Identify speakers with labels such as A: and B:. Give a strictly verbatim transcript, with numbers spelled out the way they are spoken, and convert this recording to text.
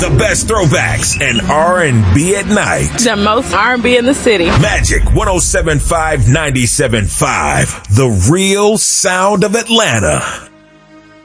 A: The best throwbacks and R and B at night.
B: The most R and B in the city.
A: Magic one oh seven point five, ninety-seven point five. The real sound of Atlanta.